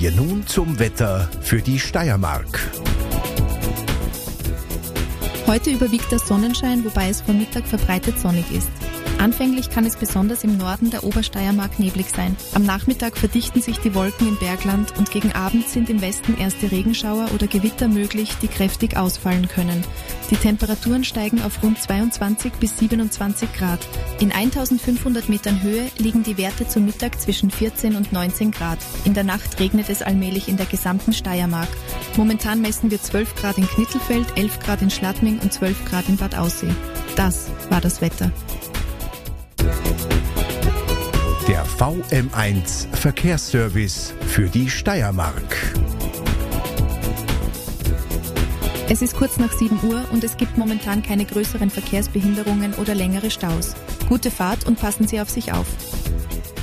wir nun zum Wetter für die Steiermark. Heute überwiegt der Sonnenschein, wobei es vor Mittag verbreitet sonnig ist. Anfänglich kann es besonders im Norden der Obersteiermark neblig sein. Am Nachmittag verdichten sich die Wolken im Bergland und gegen Abend sind im Westen erste Regenschauer oder Gewitter möglich, die kräftig ausfallen können. Die Temperaturen steigen auf rund 22 bis 27 Grad. In 1500 Metern Höhe liegen die Werte zum Mittag zwischen 14 und 19 Grad. In der Nacht regnet es allmählich in der gesamten Steiermark. Momentan messen wir 12 Grad in Knittelfeld, 11 Grad in Schladming und 12 Grad in Bad Aussee. Das war das Wetter. Der VM1 Verkehrsservice für die Steiermark. Es ist kurz nach 7 Uhr und es gibt momentan keine größeren Verkehrsbehinderungen oder längere Staus. Gute Fahrt und passen Sie auf sich auf.